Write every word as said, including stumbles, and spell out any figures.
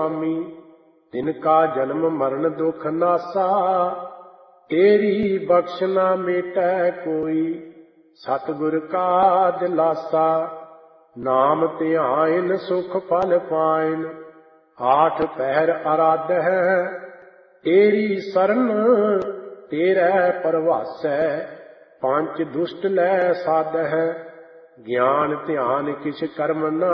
ਸੁਆਮੀ, ਤਿਨਕਾ ਜਨਮ ਮਰਨ ਦੁਖ ਨਾਸਾ। ਤੇਰੀ ਬਖਸ਼ ਨਾ ਮੇਟੈ ਕੋਈ, ਸਤਿਗੁਰ ਕਾ ਦਿਲਾਸਾ। ਨਾਮ ਧਿਆਇਨ ਸੁਖ ਫਲ ਪਾਇਨ, ਆਠ ਪਹਿਰ ਅਰਾਧਹਿ। ਤੇਰੀ ਸਰਨ ਤੇਰੇ ਪਰਵਾਸੈ, ਪੰਚ ਦੁਸ਼ਟ ਲੈ ਸਾਧਹਿ। ਗਿਆਨ ਧਿਆਨ ਕਿਛ ਕਰਮ ਨ